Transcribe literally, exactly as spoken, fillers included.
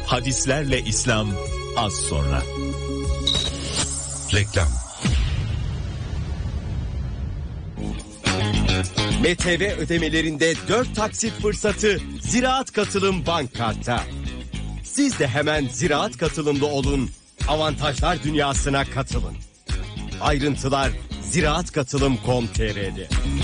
Hadislerle İslam az sonra. Reklam. M T V ödemelerinde dört taksit fırsatı Ziraat Katılım Bank Kart'ta. Siz de hemen Ziraat Katılımlı olun, avantajlar dünyasına katılın. Ayrıntılar ziraat katılım nokta com nokta tr'de.